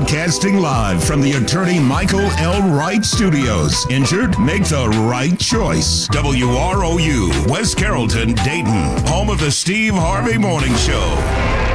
Broadcasting live from the attorney Michael L. Wright Studios. Injured? Make the right choice. WROU, West Carrollton, Dayton. Home of the Steve Harvey Morning Show.